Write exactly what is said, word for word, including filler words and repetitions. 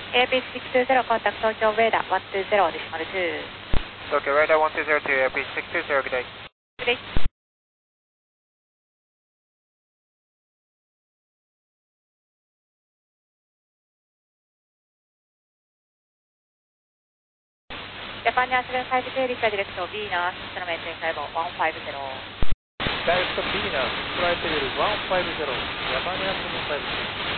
エーピーシックスツーゼロ contact Tokyo radar one two zero decimal two. Tokyo radar one two zero to A P six two zero, good day. Good day. Japan National five K Reach Direct Venus, Instrument Level one five zero. Direct Venus, flight level one five zero, Japan National five K.